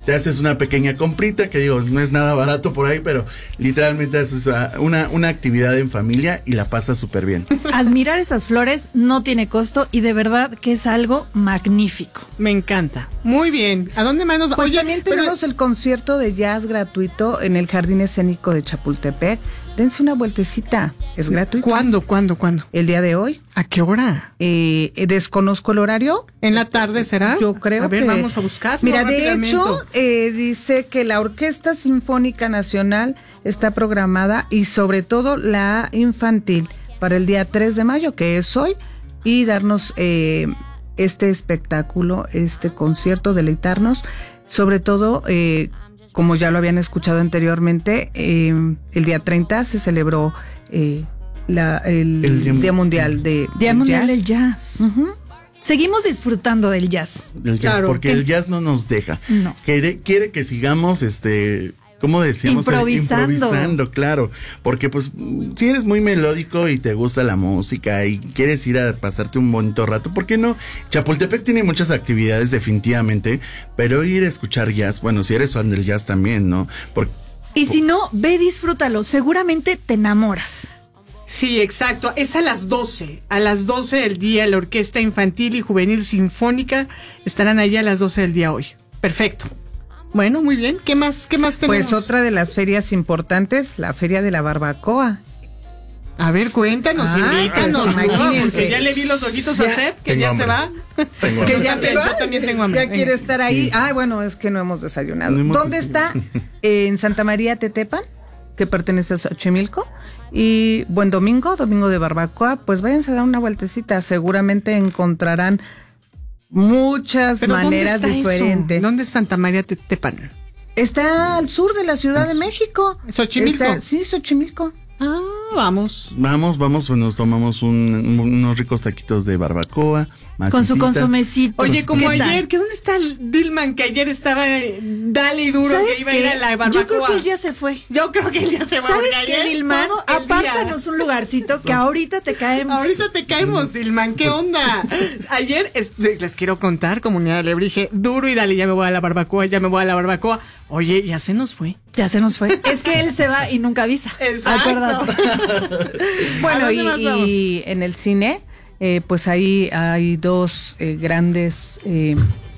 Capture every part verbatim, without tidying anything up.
te haces una pequeña comprita, que digo, no es nada barato por ahí, pero literalmente haces una, una actividad en familia y la pasas súper bien. Admirar esas flores no tiene costo y de verdad que es algo magnífico. Me encanta. Muy bien. ¿A dónde más nos va? Pues Oye, también tenemos pero... el concierto de jazz gratuito en el Jardín Escénico de Chapultepec. Dense una vueltecita, es gratuito. ¿Cuándo, cuándo, cuándo? El día de hoy. ¿A qué hora? Eh, desconozco el horario. ¿En la tarde será? Yo creo que... A ver, que... vamos a buscarlo. Mira, de hecho, eh, dice que la Orquesta Sinfónica Nacional está programada y sobre todo la infantil para el día tres de mayo, que es hoy, y darnos eh, este espectáculo, este concierto, deleitarnos, sobre todo... Eh, como ya lo habían escuchado anteriormente, eh, el día treinta se celebró eh, la, el, el día, día Mundial de Día Mundial del Jazz. Uh-huh. Seguimos disfrutando del jazz. Del jazz, claro, porque el jazz no nos deja. No. Quiere, quiere que sigamos, este... ¿cómo decíamos? Improvisando. Improvisando, claro. Porque pues si eres muy melódico y te gusta la música y quieres ir a pasarte un bonito rato, ¿por qué no? Chapultepec tiene muchas actividades definitivamente, pero ir a escuchar jazz, bueno, si eres fan del jazz también, ¿no? Porque, y si no, ve, disfrútalo, seguramente te enamoras. Sí, exacto. Es a las doce. A las doce del día, la Orquesta Infantil y Juvenil Sinfónica estarán allí a las doce del día hoy. Perfecto. Bueno, muy bien. ¿Qué más, qué más tenemos? Pues otra de las ferias importantes, la Feria de la Barbacoa. A ver, cuéntanos, ah, invítanos. Pues, imagínense. Ya le vi los ojitos ya, a Sep, que ya hambre. se va. Tengo que ya se va. Yo también tengo hambre. Ya quiere estar ahí. Sí. Ah, bueno, es que no hemos desayunado. No hemos ¿Dónde desayunado. está? En Santa María Tetepan, que pertenece a Xochimilco. Y buen domingo, domingo de barbacoa. Pues váyanse a dar una vueltecita. Seguramente encontrarán muchas maneras ¿dónde diferentes. Eso? ¿Dónde es Santa María Tetepan? Está al sur de la Ciudad de México. ¿Xochimilco? Está, sí, Xochimilco. Ah, vamos. Vamos, vamos, nos tomamos un, unos ricos taquitos de barbacoa. Masicita. Con su consomecito. Oye, como ayer, ¿que dónde está el Dilman que ayer estaba dale y duro que iba qué? a ir a la barbacoa? Yo creo que él ya se fue. Yo creo que él ya se fue. ¿Sabes qué, Dilman? Apártanos un lugarcito que ahorita te caemos. Ahorita te caemos, Dilman, ¿qué onda? Ayer, este, les quiero contar, comunidad Alebrije, duro y dale, ya me voy a la barbacoa, ya me voy a la barbacoa. Oye, ya se nos fue. Ya se nos fue. Es que él se va y nunca avisa. Exacto. Acuérdate. Bueno, y, y en el cine, eh, pues ahí hay dos eh, grandes eh,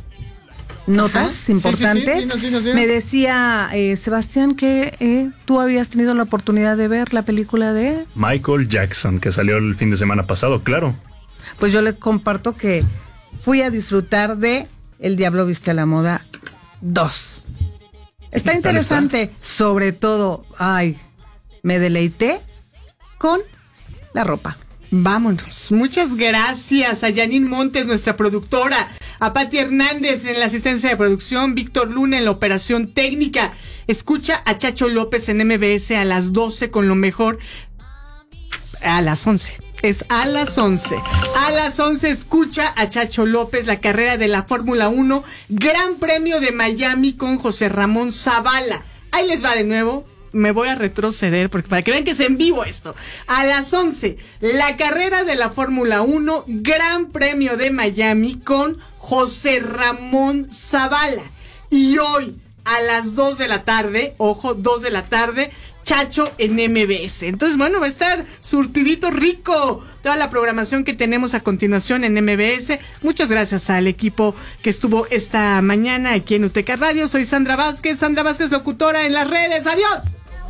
notas Ajá. importantes. Sí, sí, sí. Dinos, dinos, dinos. Me decía eh, Sebastián que eh, tú habías tenido la oportunidad de ver la película de Michael Jackson, que salió el fin de semana pasado, claro. Pues yo le comparto que fui a disfrutar de El Diablo Viste a la Moda dos. Está interesante, está? sobre todo, ay, me deleité con la ropa. Vámonos. Muchas gracias a Janine Montes, nuestra productora, a Pati Hernández en la asistencia de producción, Víctor Luna en la operación técnica. Escucha a Chacho López en M B S a las doce con lo mejor. A las once. Es a las once. A las once escucha a Chacho López, la carrera de la Fórmula uno, Gran Premio de Miami con José Ramón Zavala. Ahí les va de nuevo. Me voy a retroceder porque para que vean que es en vivo esto. A las once, la carrera de la Fórmula uno, Gran Premio de Miami con José Ramón Zavala. Y hoy, a las dos de la tarde, ojo, dos de la tarde, Chacho en M B S. Entonces, bueno, va a estar surtidito rico toda la programación que tenemos a continuación en M B S. Muchas gracias al equipo que estuvo esta mañana aquí en Uteca Radio. Soy Sandra Vázquez, Sandra Vázquez, locutora en las redes. ¡Adiós!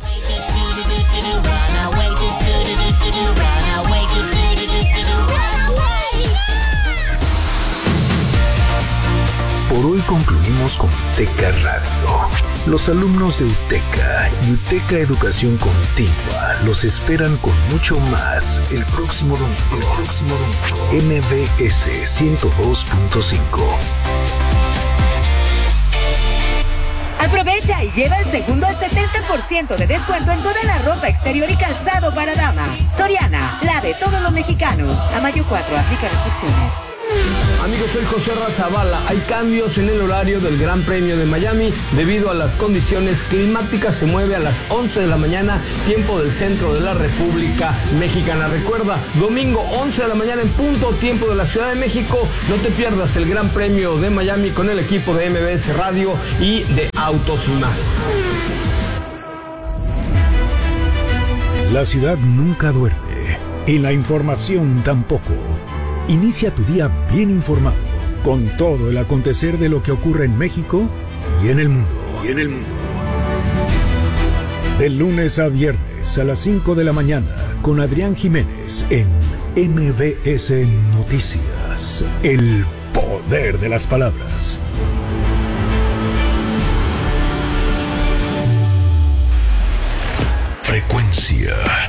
Por hoy concluimos con Uteca Radio. Los alumnos de Uteca y Uteca Educación Continua los esperan con mucho más el próximo domingo. El próximo domingo. M B S ciento dos punto cinco. Aprovecha y lleva el segundo al setenta por ciento de descuento en toda la ropa exterior y calzado para dama. Soriana, la de todos los mexicanos. A mayo cuatro, aplica restricciones. Amigos, soy José Razabala. Hay cambios en el horario del Gran Premio de Miami debido a las condiciones climáticas. Se mueve a las once de la mañana, tiempo del centro de la República Mexicana. Recuerda, domingo once de la mañana en punto, tiempo de la Ciudad de México. No te pierdas el Gran Premio de Miami con el equipo de M B S Radio y de Autos y Más. La ciudad nunca duerme y la información tampoco. Inicia tu día bien informado con todo el acontecer de lo que ocurre en México y en el mundo. Y en el mundo. De lunes a viernes a las cinco de la mañana con Adrián Jiménez en M B S Noticias. El poder de las palabras. Frecuencia